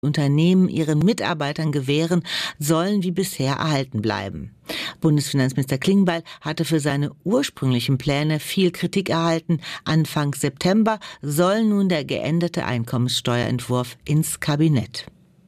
Unternehmen ihren Mitarbeitern gewähren, sollen wie bisher erhalten bleiben. Bundesfinanzminister Klingbeil hatte für seine ursprünglichen Pläne viel Kritik erhalten. Anfang September soll nun der geänderte Einkommenssteuerentwurf ins Kabinett.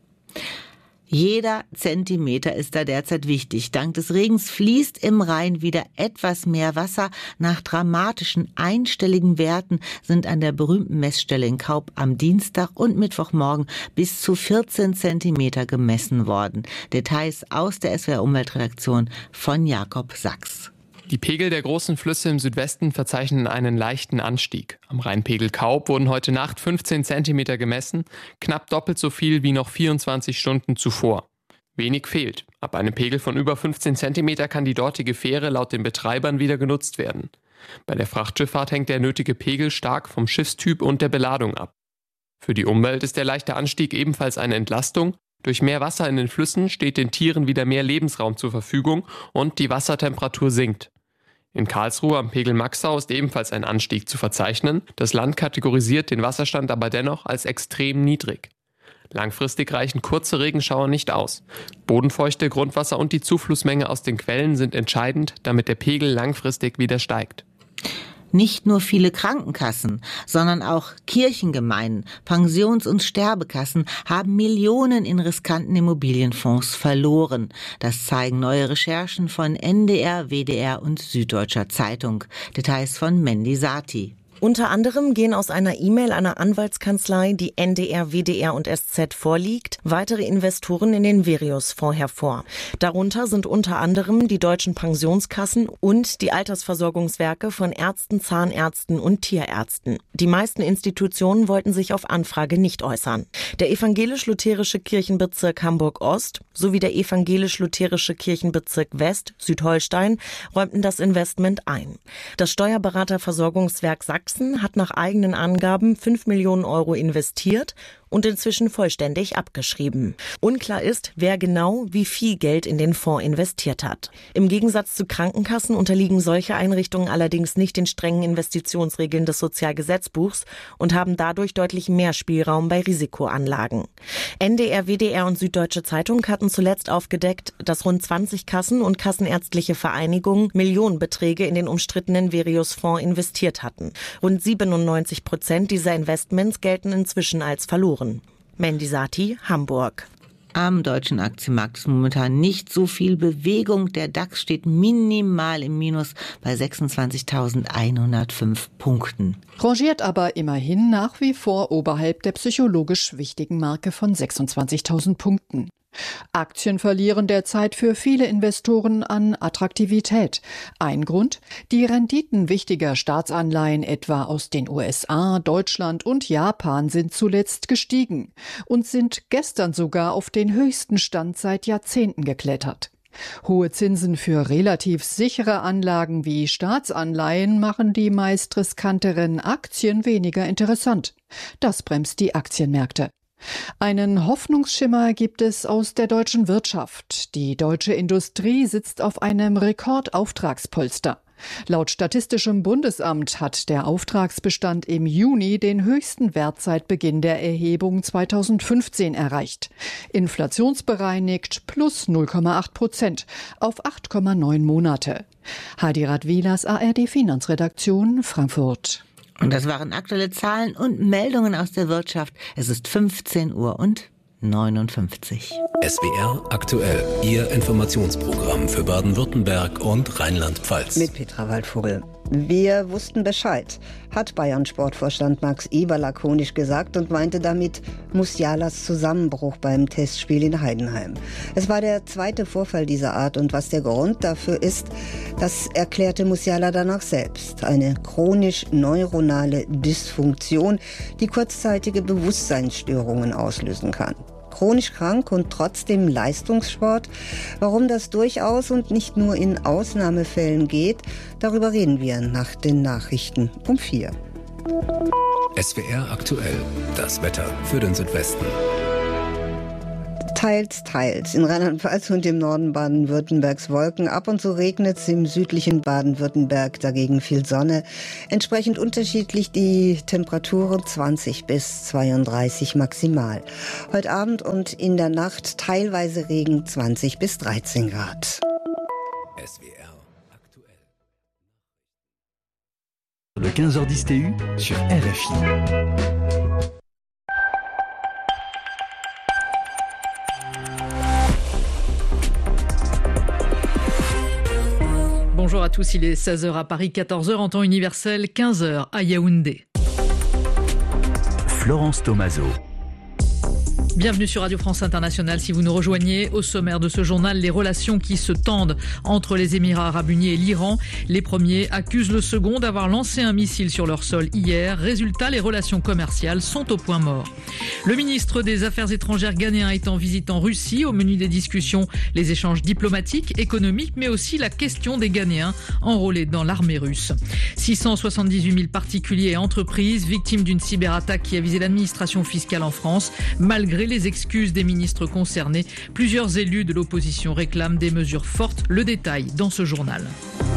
Jeder Zentimeter ist da derzeit wichtig. Dank des Regens fließt im Rhein wieder etwas mehr Wasser. Nach dramatischen einstelligen Werten sind an der berühmten Messstelle in Kaup am Dienstag und Mittwochmorgen bis zu 14 Zentimeter gemessen worden. Details aus der SWR-Umweltredaktion von Jakob Sachs. Die Pegel der großen Flüsse im Südwesten verzeichnen einen leichten Anstieg. Am Rheinpegel Kaup wurden heute Nacht 15 Zentimeter gemessen, knapp doppelt so viel wie noch 24 Stunden zuvor. Wenig fehlt. Ab einem Pegel von über 15 Zentimeter kann die dortige Fähre laut den Betreibern wieder genutzt werden. Bei der Frachtschifffahrt hängt der nötige Pegel stark vom Schiffstyp und der Beladung ab. Für die Umwelt ist der leichte Anstieg ebenfalls eine Entlastung. Durch mehr Wasser in den Flüssen steht den Tieren wieder mehr Lebensraum zur Verfügung und die Wassertemperatur sinkt. In Karlsruhe am Pegel Maxau ist ebenfalls ein Anstieg zu verzeichnen. Das Land kategorisiert den Wasserstand aber dennoch als extrem niedrig. Langfristig reichen kurze Regenschauer nicht aus. Bodenfeuchte, Grundwasser und die Zuflussmenge aus den Quellen sind entscheidend, damit der Pegel langfristig wieder steigt. Nicht nur viele Krankenkassen, sondern auch Kirchengemeinden, Pensions- und Sterbekassen haben Millionen in riskanten Immobilienfonds verloren. Das zeigen neue Recherchen von NDR, WDR und Süddeutscher Zeitung. Details von Mandy Sati. Unter anderem gehen aus einer E-Mail einer Anwaltskanzlei, die NDR, WDR und SZ vorliegt, weitere Investoren in den Virius-Fonds hervor. Darunter sind unter anderem die deutschen Pensionskassen und die Altersversorgungswerke von Ärzten, Zahnärzten und Tierärzten. Die meisten Institutionen wollten sich auf Anfrage nicht äußern. Der evangelisch-lutherische Kirchenbezirk Hamburg-Ost sowie der evangelisch-lutherische Kirchenbezirk West, Südholstein, räumten das Investment ein. Das Steuerberaterversorgungswerk Sachsen hat nach eigenen Angaben 5 Millionen Euro investiert und inzwischen vollständig abgeschrieben. Unklar ist, wer genau wie viel Geld in den Fonds investiert hat. Im Gegensatz zu Krankenkassen unterliegen solche Einrichtungen allerdings nicht den strengen Investitionsregeln des Sozialgesetzbuchs und haben dadurch deutlich mehr Spielraum bei Risikoanlagen. NDR, WDR und Süddeutsche Zeitung hatten zuletzt aufgedeckt, dass rund 20 Kassen und kassenärztliche Vereinigungen Millionenbeträge in den umstrittenen Virius-Fonds investiert hatten. Rund 97% dieser Investments gelten inzwischen als verloren. Mandy Sati, Hamburg. Am deutschen Aktienmarkt ist momentan nicht so viel Bewegung. Der DAX steht minimal im Minus bei 26.105 Punkten. Rangiert aber immerhin nach wie vor oberhalb der psychologisch wichtigen Marke von 26.000 Punkten. Aktien verlieren derzeit für viele Investoren an Attraktivität. Ein Grund: die Renditen wichtiger Staatsanleihen etwa aus den USA, Deutschland und Japan sind zuletzt gestiegen und sind gestern sogar auf den höchsten Stand seit Jahrzehnten geklettert. Hohe Zinsen für relativ sichere Anlagen wie Staatsanleihen machen die meist riskanteren Aktien weniger interessant. Das bremst die Aktienmärkte. Einen Hoffnungsschimmer gibt es aus der deutschen Wirtschaft. Die deutsche Industrie sitzt auf einem Rekordauftragspolster. Laut Statistischem Bundesamt hat der Auftragsbestand im Juni den höchsten Wert seit Beginn der Erhebung 2015 erreicht. Inflationsbereinigt plus 0,8% auf 8,9 Monate. Hadi Radwilas, ARD Finanzredaktion, Frankfurt. Und das waren aktuelle Zahlen und Meldungen aus der Wirtschaft. Es ist 15:59 Uhr. SWR aktuell, Ihr Informationsprogramm für Baden-Württemberg und Rheinland-Pfalz. Mit Petra Waldvogel. Wir wussten Bescheid, hat Bayern-Sportvorstand Max Eber lakonisch gesagt und meinte damit Musialas Zusammenbruch beim Testspiel in Heidenheim. Es war der zweite Vorfall dieser Art und was der Grund dafür ist, das erklärte Musiala danach selbst. Eine chronisch neuronale Dysfunktion, die kurzzeitige Bewusstseinsstörungen auslösen kann. Chronisch krank und trotzdem Leistungssport. Warum das durchaus und nicht nur in Ausnahmefällen geht, darüber reden wir nach den Nachrichten um 4. SWR aktuell, das Wetter für den Südwesten. Teils, teils. In Rheinland-Pfalz und im Norden Baden-Württembergs Wolken. Ab und zu regnet es, im südlichen Baden-Württemberg dagegen viel Sonne. Entsprechend unterschiedlich die Temperaturen 20 bis 32 maximal. Heute Abend und in der Nacht teilweise Regen 20 bis 13 Grad. SWR aktuell. Le 15h10 TU sur RFI. Bonjour à tous, il est 16h à Paris, 14h en temps universel, 15h à Yaoundé. Florence Thomazeau. Bienvenue sur Radio France Internationale. Si vous nous rejoignez, au sommaire de ce journal, les relations qui se tendent entre les Émirats Arabes Unis et l'Iran. Les premiers accusent le second d'avoir lancé un missile sur leur sol hier. Résultat, les relations commerciales sont au point mort. Le ministre des Affaires étrangères ghanéen est en visite en Russie. Au menu des discussions, les échanges diplomatiques, économiques, mais aussi la question des Ghanéens enrôlés dans l'armée russe. 678 000 particuliers et entreprises victimes d'une cyberattaque qui a visé l'administration fiscale en France. Malgré les excuses des ministres concernés, plusieurs élus de l'opposition réclament des mesures fortes. Le détail dans ce journal.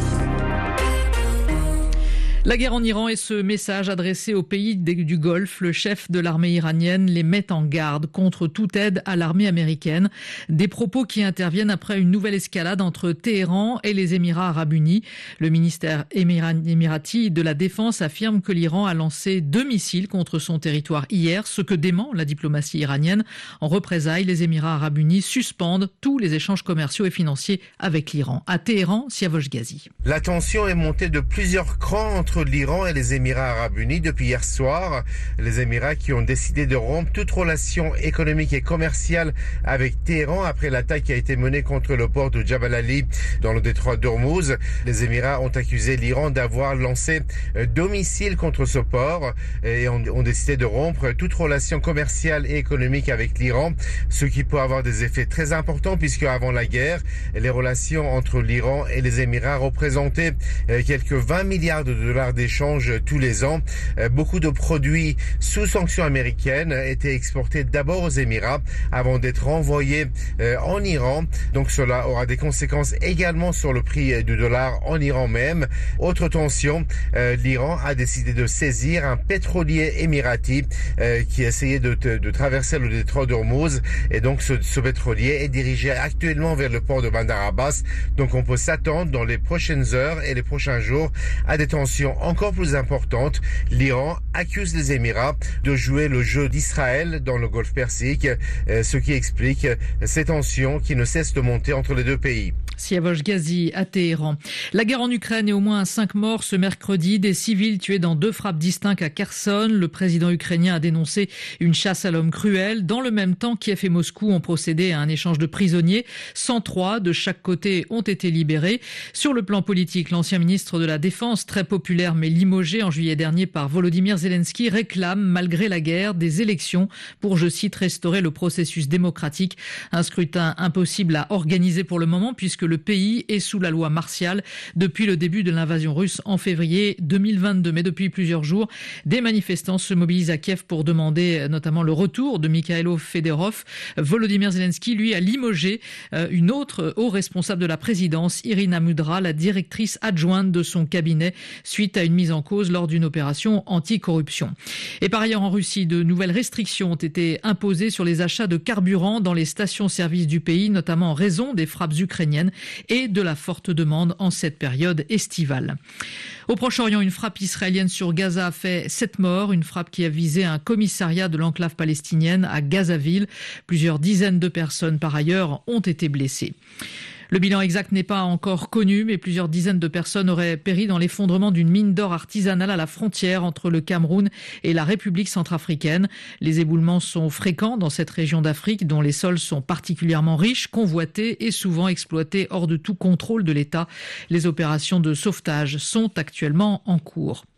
La guerre en Iran et ce message adressé aux pays du Golfe, le chef de l'armée iranienne les met en garde contre toute aide à l'armée américaine. Des propos qui interviennent après une nouvelle escalade entre Téhéran et les Émirats Arabes Unis. Le ministère émirati de la Défense affirme que l'Iran a lancé 2 missiles contre son territoire hier, ce que dément la diplomatie iranienne. En représailles, les Émirats Arabes Unis suspendent tous les échanges commerciaux et financiers avec l'Iran. À Téhéran, Siavosh Ghazi. La tension est montée de plusieurs crans entre l'Iran et les Émirats Arabes Unis depuis hier soir. Les Émirats qui ont décidé de rompre toute relation économique et commerciale avec Téhéran après l'attaque qui a été menée contre le port de Jabal Ali dans le détroit d'Ormuz. Les Émirats ont accusé l'Iran d'avoir lancé 2 missiles contre ce port et ont décidé de rompre toute relation commerciale et économique avec l'Iran, ce qui peut avoir des effets très importants puisque avant la guerre, les relations entre l'Iran et les Émirats représentaient quelques 20 milliards de dollars d'échanges tous les ans. Beaucoup de produits sous sanctions américaines étaient exportés d'abord aux Émirats avant d'être envoyés en Iran. Donc cela aura des conséquences également sur le prix du dollar en Iran même. Autre tension, l'Iran a décidé de saisir un pétrolier émirati qui essayait de traverser le détroit d'Ormuz et donc ce pétrolier est dirigé actuellement vers le port de Bandar Abbas. Donc on peut s'attendre dans les prochaines heures et les prochains jours à des tensions encore plus importante. L'Iran accuse les Émirats de jouer le jeu d'Israël dans le Golfe Persique, ce qui explique ces tensions qui ne cessent de monter entre les deux pays. Siavosh Ghazi à Téhéran. La guerre en Ukraine et au moins 5 morts ce mercredi, des civils tués dans 2 frappes distinctes à Kherson. Le président ukrainien a dénoncé une chasse à l'homme cruelle. Dans le même temps, Kiev et Moscou ont procédé à un échange de prisonniers. 103 de chaque côté ont été libérés. Sur le plan politique, l'ancien ministre de la Défense, très populaire mais limogé en juillet dernier par Volodymyr Zelensky, réclame, malgré la guerre, des élections pour, je cite, restaurer le processus démocratique. Un scrutin impossible à organiser pour le moment puisque le pays est sous la loi martiale depuis le début de l'invasion russe en février 2022. Mais depuis plusieurs jours, des manifestants se mobilisent à Kiev pour demander notamment le retour de Mikhailo Fedorov. Volodymyr Zelensky, lui, a limogé une autre haut responsable de la présidence, Irina Mudra, la directrice adjointe de son cabinet, suite à une mise en cause lors d'une opération anticorruption. Et par ailleurs, en Russie, de nouvelles restrictions ont été imposées sur les achats de carburant dans les stations-service du pays, notamment en raison des frappes ukrainiennes et de la forte demande en cette période estivale. Au Proche-Orient, une frappe israélienne sur Gaza a fait 7 morts, une frappe qui a visé un commissariat de l'enclave palestinienne à Gazaville. Plusieurs dizaines de personnes, par ailleurs, ont été blessées. Le bilan exact n'est pas encore connu, mais plusieurs dizaines de personnes auraient péri dans l'effondrement d'une mine d'or artisanale à la frontière entre le Cameroun et la République centrafricaine. Les éboulements sont fréquents dans cette région d'Afrique, dont les sols sont particulièrement riches, convoités et souvent exploités hors de tout contrôle de l'État. Les opérations de sauvetage sont actuellement en cours.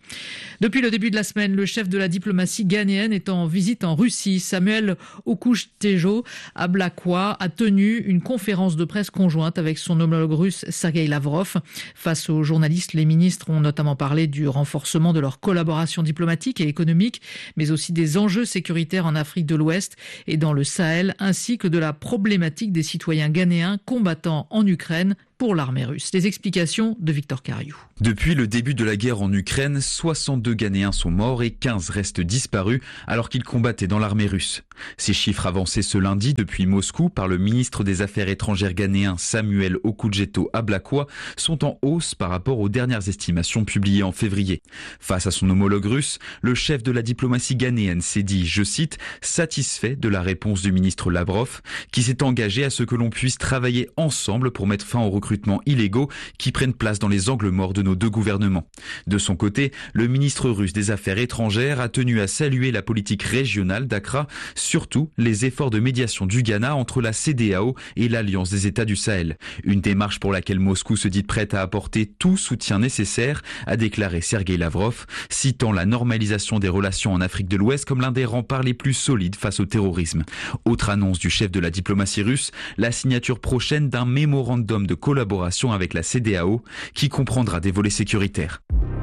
Depuis le début de la semaine, le chef de la diplomatie ghanéenne est en visite en Russie. Samuel Okouch-Tejo Ablakwa a tenu une conférence de presse conjointe avec son homologue russe Sergueï Lavrov. Face aux journalistes, les ministres ont notamment parlé du renforcement de leur collaboration diplomatique et économique, mais aussi des enjeux sécuritaires en Afrique de l'Ouest et dans le Sahel, ainsi que de la problématique des citoyens ghanéens combattant en Ukraine pour l'armée russe. Les explications de Victor Cariou. Depuis le début de la guerre en Ukraine, 62 Ghanéens sont morts et 15 restent disparus alors qu'ils combattaient dans l'armée russe. Ces chiffres avancés ce lundi depuis Moscou par le ministre des Affaires étrangères ghanéen Samuel Okoujeto Ablakwa sont en hausse par rapport aux dernières estimations publiées en février. Face à son homologue russe, le chef de la diplomatie ghanéenne s'est dit, je cite, satisfait de la réponse du ministre Lavrov, qui s'est engagé à ce que l'on puisse travailler ensemble pour mettre fin aux recrutements illégaux qui prennent place dans les angles morts de nos deux gouvernements. De son côté, le ministre russe des Affaires étrangères a tenu à saluer la politique régionale d'Accra, surtout les efforts de médiation du Ghana entre la CEDEAO et l'Alliance des États du Sahel. Une démarche pour laquelle Moscou se dit prête à apporter tout soutien nécessaire, a déclaré Sergueï Lavrov, citant la normalisation des relations en Afrique de l'Ouest comme l'un des remparts les plus solides face au terrorisme. Autre annonce du chef de la diplomatie russe, la signature prochaine d'un mémorandum de collaboration avec la CEDEAO qui comprendra des volets sécuritaires.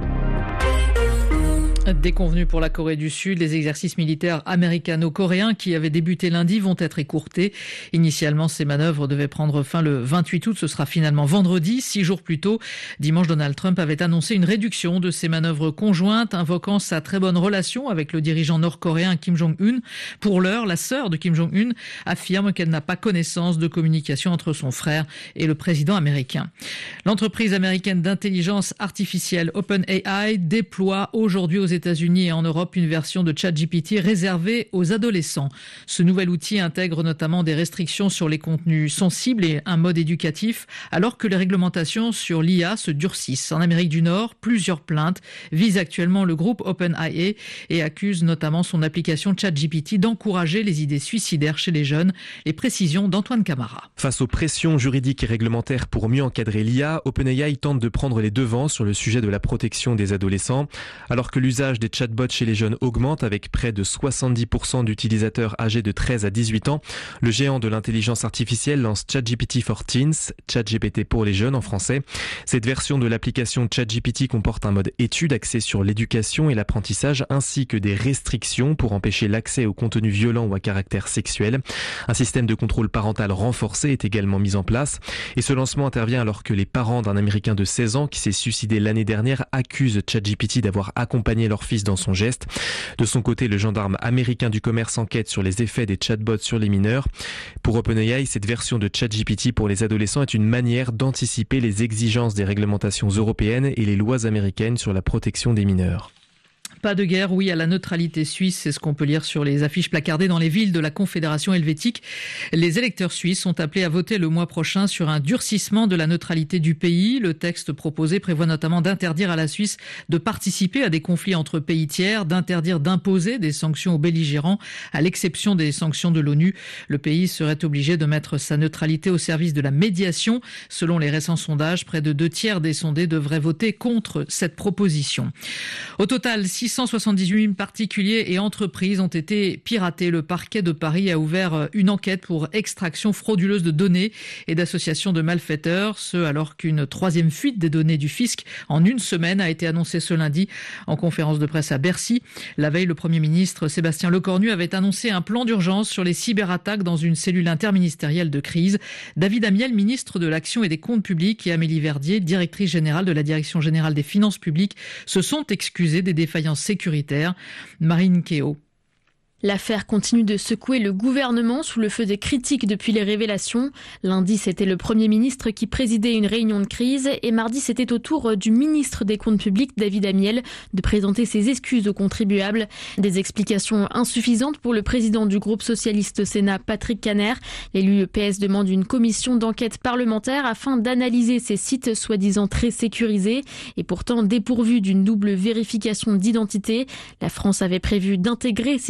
Déconvenus pour la Corée du Sud, les exercices militaires américano-coréens qui avaient débuté lundi vont être écourtés. Initialement, ces manœuvres devaient prendre fin le 28 août. Ce sera finalement vendredi, 6 jours plus tôt. Dimanche, Donald Trump avait annoncé une réduction de ces manœuvres conjointes, invoquant sa très bonne relation avec le dirigeant nord-coréen Kim Jong-un. Pour l'heure, la sœur de Kim Jong-un affirme qu'elle n'a pas connaissance de communication entre son frère et le président américain. L'entreprise américaine d'intelligence artificielle OpenAI déploie aujourd'hui aux États-Unis et en Europe une version de ChatGPT réservée aux adolescents. Ce nouvel outil intègre notamment des restrictions sur les contenus sensibles et un mode éducatif, alors que les réglementations sur l'IA se durcissent. En Amérique du Nord, plusieurs plaintes visent actuellement le groupe OpenAI et accusent notamment son application ChatGPT d'encourager les idées suicidaires chez les jeunes. Les précisions d'Antoine Camara. Face aux pressions juridiques et réglementaires pour mieux encadrer l'IA, OpenAI tente de prendre les devants sur le sujet de la protection des adolescents. Alors que l'usage des chatbots chez les jeunes augmente avec près de 70% d'utilisateurs âgés de 13 à 18 ans, le géant de l'intelligence artificielle lance ChatGPT for Teens, ChatGPT pour les jeunes en français. Cette version de l'application ChatGPT comporte un mode étude axé sur l'éducation et l'apprentissage ainsi que des restrictions pour empêcher l'accès aux contenus violents ou à caractère sexuel. Un système de contrôle parental renforcé est également mis en place et ce lancement intervient alors que les parents d'un Américain de 16 ans qui s'est suicidé l'année dernière accusent ChatGPT d'avoir accompagné leur fils dans son geste. De son côté, le gendarme américain du commerce enquête sur les effets des chatbots sur les mineurs. Pour OpenAI, cette version de ChatGPT pour les adolescents est une manière d'anticiper les exigences des réglementations européennes et les lois américaines sur la protection des mineurs. Pas de guerre, oui à la neutralité suisse, c'est ce qu'on peut lire sur les affiches placardées dans les villes de la Confédération helvétique. Les électeurs suisses sont appelés à voter le mois prochain sur un durcissement de la neutralité du pays. Le texte proposé prévoit notamment d'interdire à la Suisse de participer à des conflits entre pays tiers, d'interdire d'imposer des sanctions aux belligérants, à l'exception des sanctions de l'ONU. Le pays serait obligé de mettre sa neutralité au service de la médiation. Selon les récents sondages, près de 2/3 des sondés devraient voter contre cette proposition. Au total, 678 000 particuliers et entreprises ont été piratés. Le parquet de Paris a ouvert une enquête pour extraction frauduleuse de données et d'associations de malfaiteurs. Ce, alors qu'une 3e fuite des données du fisc en une semaine a été annoncée ce lundi en conférence de presse à Bercy. La veille, le Premier ministre Sébastien Lecornu avait annoncé un plan d'urgence sur les cyberattaques dans une cellule interministérielle de crise. David Amiel, ministre de l'Action et des Comptes publics, et Amélie Verdier, directrice générale de la Direction générale des finances publiques, se sont excusés des défaillances sécuritaire. Marine Kéo. L'affaire continue de secouer le gouvernement sous le feu des critiques depuis les révélations. Lundi, c'était le Premier ministre qui présidait une réunion de crise et mardi, c'était au tour du ministre des Comptes publics, David Amiel, de présenter ses excuses aux contribuables. Des explications insuffisantes pour le président du groupe socialiste Sénat, Patrick Kanner. L'élu PS demande une commission d'enquête parlementaire afin d'analyser ces sites soi-disant très sécurisés et pourtant dépourvus d'une double vérification d'identité. La France avait prévu d'intégrer ces authentifications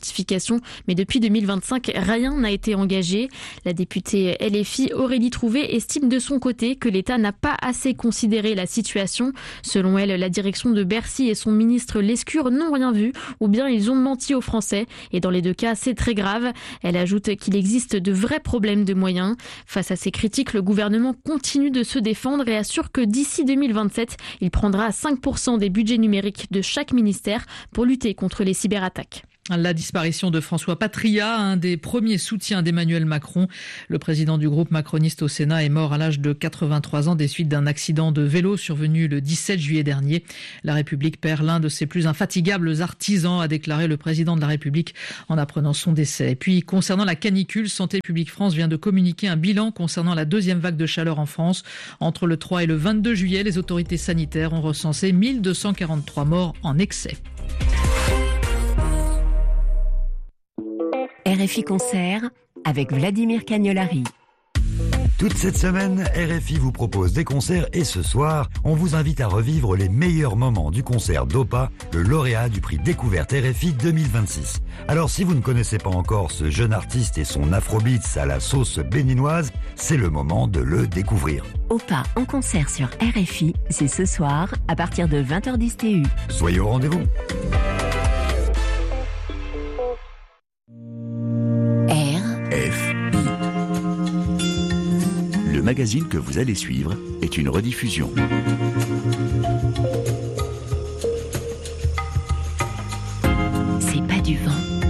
fortifications, mais depuis 2025, rien n'a été engagé. La députée LFI Aurélie Trouvé estime de son côté que l'État n'a pas assez considéré la situation. Selon elle, la direction de Bercy et son ministre Lescure n'ont rien vu, ou bien ils ont menti aux Français. Et dans les deux cas, c'est très grave. Elle ajoute qu'il existe de vrais problèmes de moyens. Face à ces critiques, le gouvernement continue de se défendre et assure que d'ici 2027, il prendra 5% des budgets numériques de chaque ministère pour lutter contre les cyberattaques. La disparition de François Patria, un des premiers soutiens d'Emmanuel Macron. Le président du groupe macroniste au Sénat est mort à l'âge de 83 ans des suites d'un accident de vélo survenu le 17 juillet dernier. La République perd l'un de ses plus infatigables artisans, a déclaré le président de la République en apprenant son décès. Et puis, concernant la canicule, Santé publique France vient de communiquer un bilan concernant la deuxième vague de chaleur en France. Entre le 3 et le 22 juillet, les autorités sanitaires ont recensé 1243 morts en excès. RFI Concert avec Vladimir Cagnolari. Toute cette semaine, RFI vous propose des concerts et ce soir, on vous invite à revivre les meilleurs moments du concert d'Opa, le lauréat du prix Découverte RFI 2026. Alors si vous ne connaissez pas encore ce jeune artiste et son afrobeats à la sauce béninoise, c'est le moment de le découvrir. Opa en concert sur RFI, c'est ce soir à partir de 20h10 TU. Soyez au rendez-vous. Le magazine que vous allez suivre est une rediffusion. C'est pas du vent.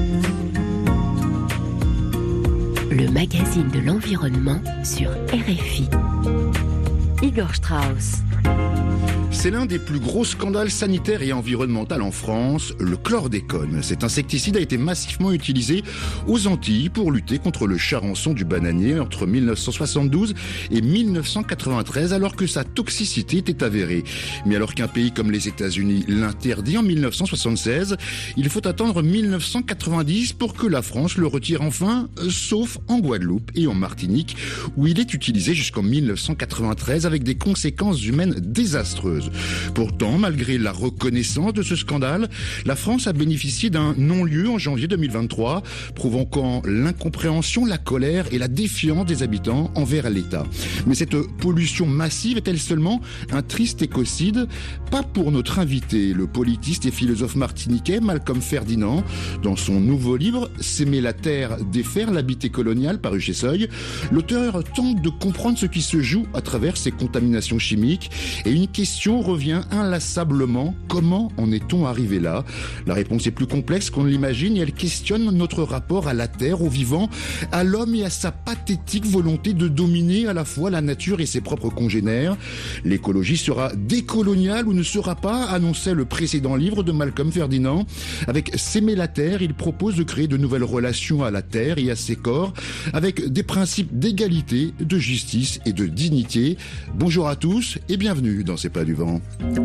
Le magazine de l'environnement sur RFI. Igor Strauss. C'est l'un des plus gros scandales sanitaires et environnementaux en France, le chlordécone. Cet insecticide a été massivement utilisé aux Antilles pour lutter contre le charançon du bananier entre 1972 et 1993, alors que sa toxicité était avérée. Mais alors qu'un pays comme les États-Unis l'interdit en 1976, il faut attendre 1990 pour que la France le retire enfin, sauf en Guadeloupe et en Martinique, où il est utilisé jusqu'en 1993 avec des conséquences humaines désastreuses. Pourtant, malgré la reconnaissance de ce scandale, la France a bénéficié d'un non-lieu en janvier 2023, provoquant l'incompréhension, la colère et la défiance des habitants envers l'État. Mais cette pollution massive est-elle seulement un triste écocide? Pas pour notre invité, le politiste et philosophe martiniquais Malcolm Ferdinand. Dans son nouveau livre « S'aimer la terre, défaire l'habité colonial » paru chez Seuil, l'auteur tente de comprendre ce qui se joue à travers ces contaminations chimiques. Et une question revient inlassablement: comment en est-on arrivé là? La réponse est plus complexe qu'on ne l'imagine et elle questionne notre rapport à la terre, au vivant, à l'homme et à sa pathétique volonté de dominer à la fois la nature et ses propres congénères. L'écologie sera décoloniale ou ne sera pas, annonçait le précédent livre de Malcolm Ferdinand. Avec S'aimer la terre, il propose de créer de nouvelles relations à la terre et à ses corps, avec des principes d'égalité, de justice et de dignité. Bonjour à tous et bienvenue dans C'est pas du vent.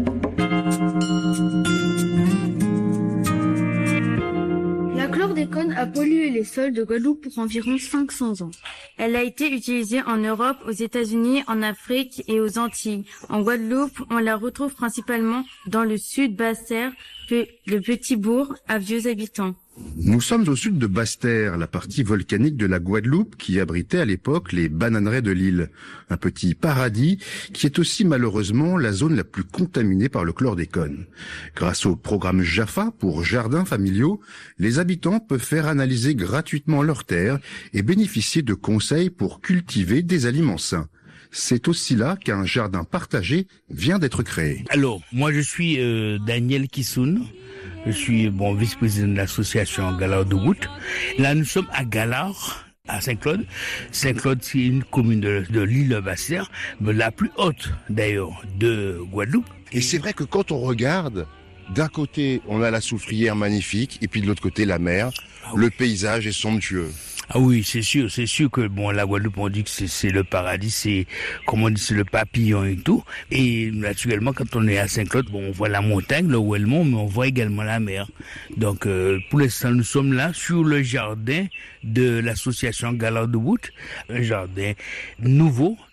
La chlordécone a pollué les sols de Guadeloupe pour environ 500 ans. Elle a été utilisée en Europe, aux États-Unis, en Afrique et aux Antilles. En Guadeloupe, on la retrouve principalement dans le sud Basse-Terre, le petit bourg à vieux habitants. Nous sommes au sud de Basse-Terre, la partie volcanique de la Guadeloupe qui abritait à l'époque les bananeraies de l'île. Un petit paradis qui est aussi malheureusement la zone la plus contaminée par le chlordécone. Grâce au programme JAFA pour jardins familiaux, les habitants peuvent faire analyser gratuitement leurs terres et bénéficier de conseils pour cultiver des aliments sains. C'est aussi là qu'un jardin partagé vient d'être créé. Alors, moi je suis Daniel Kissoun. Je suis vice-président de l'association Galard de Wout. Là, nous sommes à Galard, à Saint-Claude. Saint-Claude, c'est une commune de l'île Basse-Terre, la plus haute d'ailleurs de Guadeloupe. Et c'est vrai que quand on regarde, d'un côté, on a la soufrière magnifique, et puis de l'autre côté, la mer. Le paysage est somptueux. Ah oui, c'est sûr que la Guadeloupe, on dit que c'est le paradis, c'est le papillon et tout. Et naturellement, quand on est à Saint-Claude, on voit la montagne, le Ouelmont, mais on voit également la mer. Donc pour l'instant, nous sommes là sur le jardin de l'association Galard de Wout, un jardin nouveau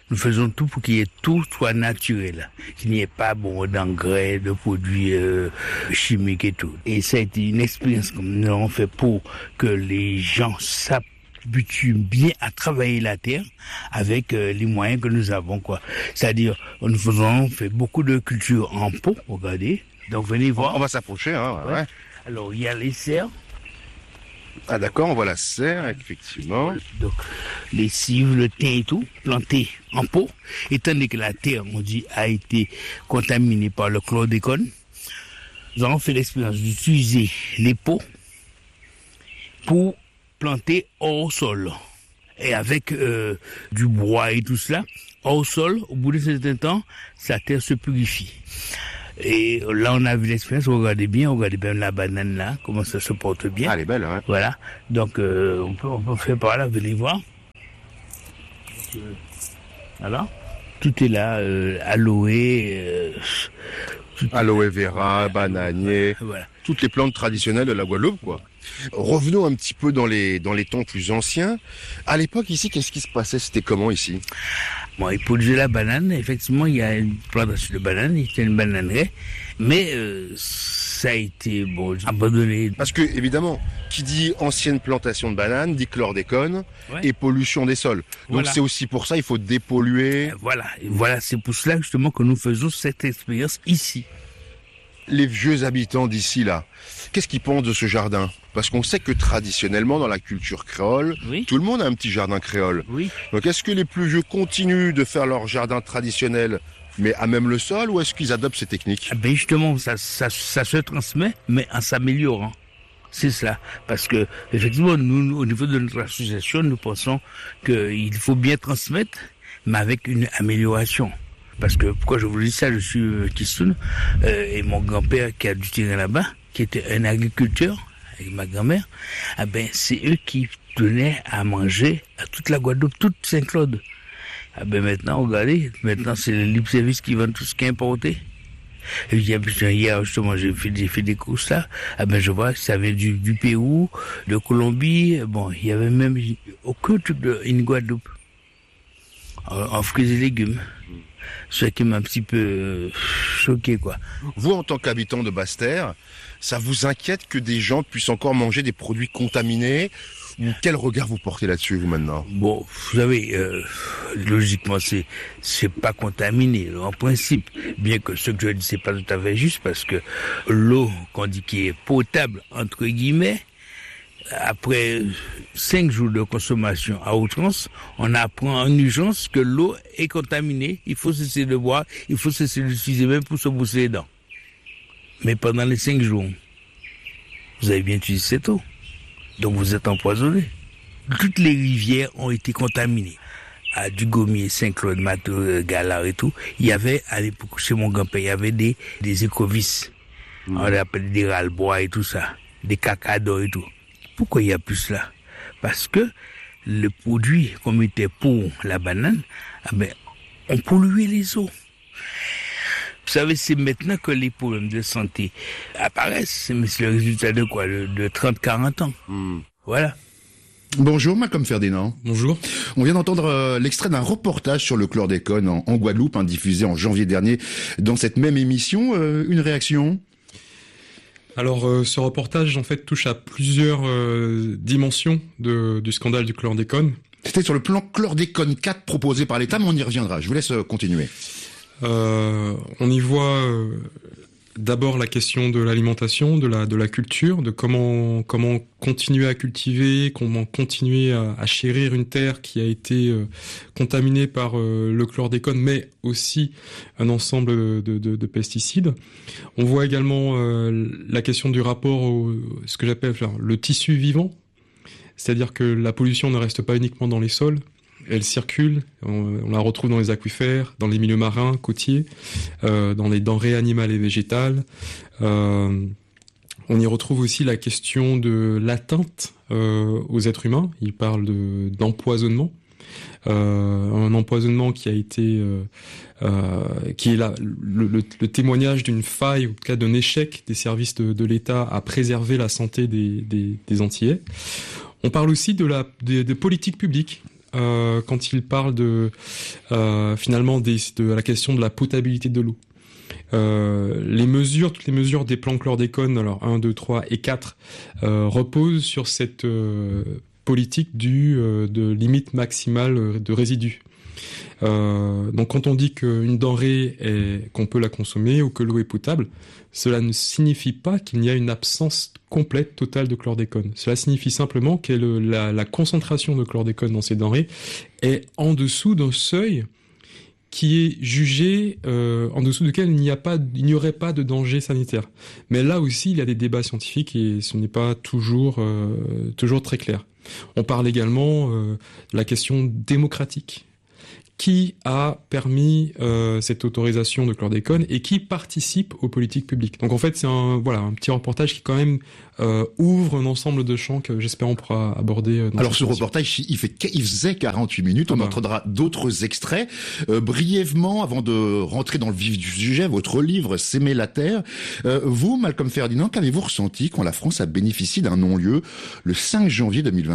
Nous faisons tout pour qu'il y ait tout soit naturel, qu'il n'y ait pas d'engrais, de produits chimiques et tout. Et ça a été une expérience que nous avons fait pour que les gens s'habituent bien à travailler la terre avec les moyens que nous avons, quoi. C'est-à-dire, nous avons fait beaucoup de cultures en pot, regardez. Donc venez voir. On va s'approcher, hein. Ouais. Alors il y a les serres. Ah d'accord, on voit la serre, effectivement. Donc, les cives, le thym et tout, plantés en pot. Étant donné que la terre, on dit, a été contaminée par le chlordécone, nous avons fait l'expérience d'utiliser les pots pour planter hors sol. Et avec du bois et tout cela, hors sol, au bout de certain temps, sa terre se purifie. Et là, on a vu l'expérience, regardez bien la banane là, comment ça se porte bien. Ah, elle est belle, ouais. Voilà. Donc, on peut faire par là, venez voir. Voilà. Tout est là, aloe vera, bananier, voilà. Toutes les plantes traditionnelles de la Guadeloupe, quoi. Revenons un petit peu dans les temps plus anciens. À l'époque, ici, qu'est-ce qui se passait? C'était comment ici? Bon, il produisait la banane. Effectivement, il y a une plantation de banane. Il y a une bananerie. Mais ça a été abandonné. Parce que, évidemment, qui dit ancienne plantation de bananes, dit chlordécone et pollution des sols. Donc c'est aussi pour ça, il faut dépolluer. Voilà, c'est pour cela justement que nous faisons cette expérience ici. Les vieux habitants d'ici, là, qu'est-ce qu'ils pensent de ce jardin? Parce qu'on sait que traditionnellement, dans la culture créole, tout le monde a un petit jardin créole. Oui. Donc est-ce que les plus vieux continuent de faire leur jardin traditionnel, mais à même le sol, ou est-ce qu'ils adoptent ces techniques? Justement, ça se transmet, mais en s'améliorant. C'est cela. Parce que, effectivement, nous, au niveau de notre association, nous pensons qu'il faut bien transmettre, mais avec une amélioration. Parce que, pourquoi je vous dis ça, je suis Kistoun, et mon grand-père qui a du terrain là-bas, qui était un agriculteur, avec ma grand-mère, c'est eux qui donnaient à manger à toute la Guadeloupe, toute Saint-Claude. Maintenant, regardez, c'est le libre service qui vend tout ce qui est importé. Et hier, justement, j'ai fait des courses là. Je vois que ça vient du Pérou, de Colombie. Il y avait même aucun truc une Guadeloupe. En fruits et légumes. Ce qui m'a un petit peu choqué, quoi. Vous, en tant qu'habitant de Basse-Terre, ça vous inquiète que des gens puissent encore manger des produits contaminés? Ou quel regard vous portez là-dessus, vous, maintenant? Bon, vous savez, logiquement, c'est pas contaminé, en principe. Bien que ce que je dis, c'est pas tout à fait juste, parce que l'eau, qu'on dit qui est potable, entre guillemets, après 5 jours de consommation à outrance, on apprend en urgence que l'eau est contaminée, il faut cesser de boire, il faut cesser d'utiliser même pour se brosser les dents. Mais pendant les 5 jours, vous avez bien utilisé cette eau. Donc vous êtes empoisonné. Toutes les rivières ont été contaminées. À Dugommier, Saint-Claude, Mato, Galard et tout, il y avait, à l'époque, chez mon grand-père, il y avait des écovis. On les appelle des ras-le-bois et tout ça. Des cacados et tout. Pourquoi il n'y a plus cela? Parce que le produit qu'on mettait pour la banane, on polluait les eaux. Vous savez, c'est maintenant que les problèmes de santé apparaissent. Mais c'est le résultat de quoi? De 30-40 ans. Voilà. Bonjour, Malcolm Ferdinand. Bonjour. On vient d'entendre l'extrait d'un reportage sur le chlordécone en Guadeloupe, diffusé en janvier dernier dans cette même émission. Une réaction? Alors, ce reportage, en fait, touche à plusieurs dimensions du scandale du chlordécone. C'était sur le plan chlordécone 4 proposé par l'État, mais on y reviendra. Je vous laisse continuer. On y voit d'abord la question de l'alimentation, de la culture, de comment continuer à cultiver, comment continuer à chérir une terre qui a été contaminée par le chlordécone, mais aussi un ensemble de pesticides. On voit également la question du rapport ce que j'appelle le tissu vivant, c'est-à-dire que la pollution ne reste pas uniquement dans les sols. Elle circule, on la retrouve dans les aquifères, dans les milieux marins, côtiers, dans les denrées animales et végétales. On y retrouve aussi la question de l'atteinte aux êtres humains. Il parle d'empoisonnement. Un empoisonnement qui a été, qui est le témoignage d'une faille, ou en tout cas d'un échec des services de l'État à préserver la santé des Antillais. On parle aussi des politiques publiques. quand il parle finalement de la question de la potabilité de l'eau. Toutes les mesures des plans chlordécone, alors 1, 2, 3 et 4, reposent sur cette politique de limite maximale de résidus. Donc quand on dit qu'une denrée qu'on peut la consommer ou que l'eau est potable, cela ne signifie pas qu'il y a une absence complète, totale de chlordécone. Cela signifie simplement que la concentration de chlordécone dans ces denrées est en dessous d'un seuil qui est jugé en dessous duquel il n'y aurait pas de danger sanitaire. Mais là aussi, il y a des débats scientifiques et ce n'est pas toujours très clair. On parle également de la question démocratique. Qui a permis cette autorisation de chlordécone et qui participe aux politiques publiques. Donc en fait, c'est un petit reportage qui quand même ouvre un ensemble de champs que j'espère on pourra aborder. Alors ce reportage, il faisait 48 minutes, on entendra d'autres extraits. Brièvement, avant de rentrer dans le vif du sujet, votre livre « S'aimer la terre », vous, Malcolm Ferdinand, qu'avez-vous ressenti quand la France a bénéficié d'un non-lieu le 5 janvier 2023 ?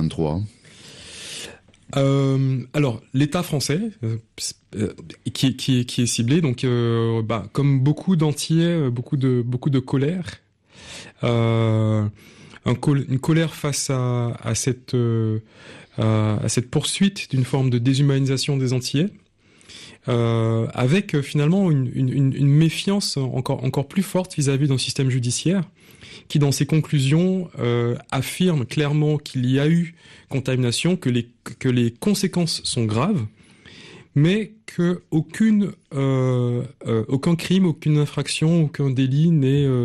Alors, l'État français qui est ciblé, donc comme beaucoup d'Antillais, beaucoup de colère, une colère face à cette poursuite d'une forme de déshumanisation des Antillais, avec finalement une méfiance encore plus forte vis-à-vis d'un système judiciaire qui, dans ses conclusions, affirme clairement qu'il y a eu contamination, que les conséquences sont graves, mais que aucun crime, aucune infraction, aucun délit ne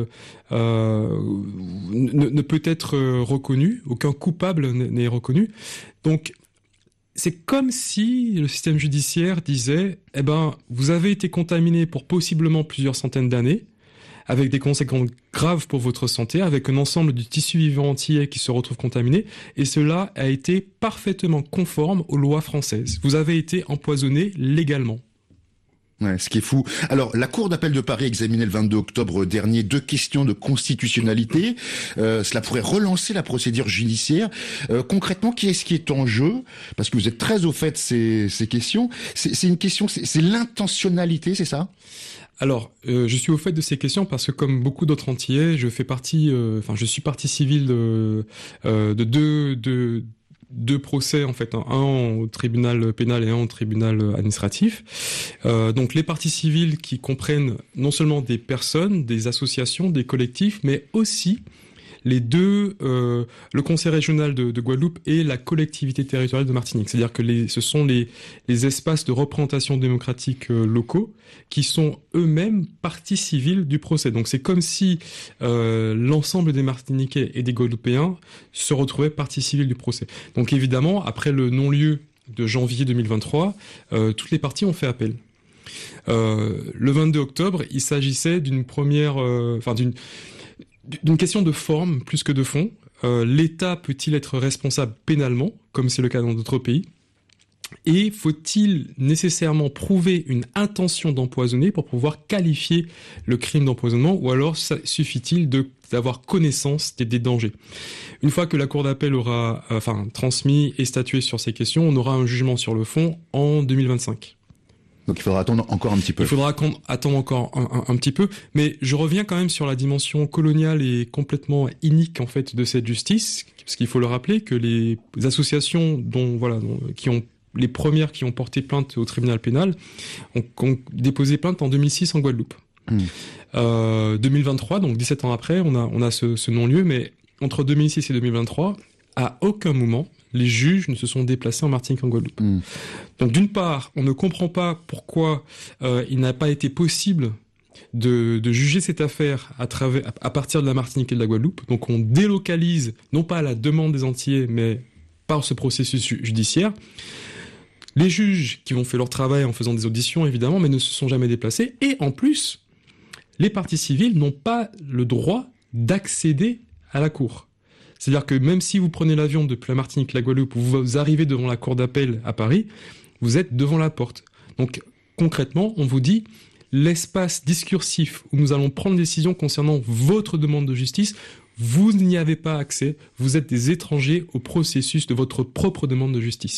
peut être reconnu, aucun coupable n'est reconnu. Donc, c'est comme si le système judiciaire disait « vous avez été contaminé pour possiblement plusieurs centaines d'années, avec des conséquences graves pour votre santé, avec un ensemble du tissu vivant entier qui se retrouve contaminé, et cela a été parfaitement conforme aux lois françaises. Vous avez été empoisonné légalement. » Ouais, ce qui est fou. Alors, la Cour d'appel de Paris examinait le 22 octobre dernier 2 questions de constitutionnalité. Cela pourrait relancer la procédure judiciaire. Concrètement, qui est en jeu? Parce que vous êtes très au fait de ces questions. C'est une question, c'est l'intentionnalité, c'est ça? Alors, je suis au fait de ces questions parce que, comme beaucoup d'autres Antillais, je suis partie civile de deux procès, en fait, un au tribunal pénal et un au tribunal administratif. Donc, les parties civiles qui comprennent non seulement des personnes, des associations, des collectifs, mais aussi le conseil régional de Guadeloupe et la collectivité territoriale de Martinique. C'est-à-dire que ce sont les espaces de représentation démocratique locaux qui sont eux-mêmes parties civiles du procès. Donc c'est comme si l'ensemble des Martiniquais et des Guadeloupéens se retrouvaient parties civiles du procès. Donc évidemment, après le non-lieu de janvier 2023, toutes les parties ont fait appel. Le 22 octobre, il s'agissait d'une question de forme plus que de fond. L'État peut-il être responsable pénalement, comme c'est le cas dans d'autres pays? Et faut-il nécessairement prouver une intention d'empoisonner pour pouvoir qualifier le crime d'empoisonnement, ou alors suffit-il d'avoir connaissance des dangers? Une fois que la Cour d'appel aura transmis et statué sur ces questions, on aura un jugement sur le fond en 2025. Donc il faudra attendre encore un petit peu. Il faudra attendre encore un petit peu, mais je reviens quand même sur la dimension coloniale et complètement inique en fait de cette justice, parce qu'il faut le rappeler que les associations les premières qui ont porté plainte au tribunal pénal ont déposé plainte en 2006 en Guadeloupe. 2023, donc 17 ans après, on a ce non-lieu, mais entre 2006 et 2023, à aucun moment les juges ne se sont déplacés en Martinique en Guadeloupe. Donc d'une part, on ne comprend pas pourquoi il n'a pas été possible de juger cette affaire à partir de la Martinique et de la Guadeloupe. Donc on délocalise, non pas à la demande des Antillais, mais par ce processus judiciaire. Les juges qui ont fait leur travail en faisant des auditions, évidemment, mais ne se sont jamais déplacés. Et en plus, les parties civiles n'ont pas le droit d'accéder à la cour. C'est-à-dire que même si vous prenez l'avion depuis la Martinique, la Guadeloupe, vous arrivez devant la cour d'appel à Paris, vous êtes devant la porte. Donc concrètement, on vous dit, l'espace discursif où nous allons prendre une décision concernant votre demande de justice, vous n'y avez pas accès, vous êtes des étrangers au processus de votre propre demande de justice.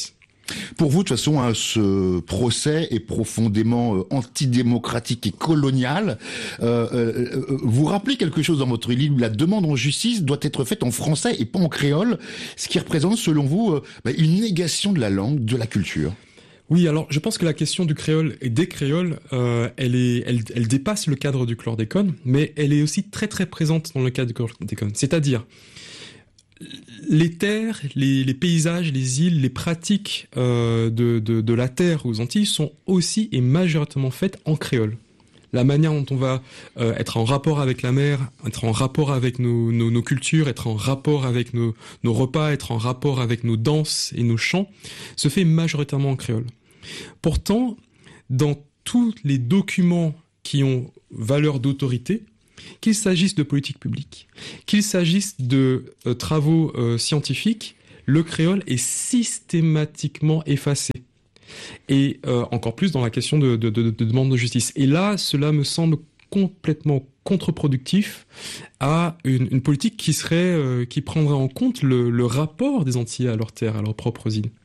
Pour vous, de toute façon, ce procès est profondément antidémocratique et colonial. Vous rappelez quelque chose dans votre livre, la demande en justice doit être faite en français et pas en créole, ce qui représente, selon vous, une négation de la langue, de la culture. Oui, alors je pense que la question du créole et des créoles, elle dépasse le cadre du chlordécone, mais elle est aussi très très présente dans le cadre du chlordécone. C'est-à-dire, les terres, les paysages, les îles, les pratiques de la terre aux Antilles sont aussi et majoritairement faites en créole. La manière dont on va être en rapport avec la mer, être en rapport avec nos cultures, être en rapport avec nos repas, être en rapport avec nos danses et nos chants, se fait majoritairement en créole. Pourtant, dans tous les documents qui ont valeur d'autorité, qu'il s'agisse de politique publique, qu'il s'agisse de travaux scientifiques, le créole est systématiquement effacé. Et encore plus dans la question de demande de justice. Et là, cela me semble complètement contre-productif à une politique qui prendrait en compte le rapport des Antillais à leurs terres, à leurs propres îles.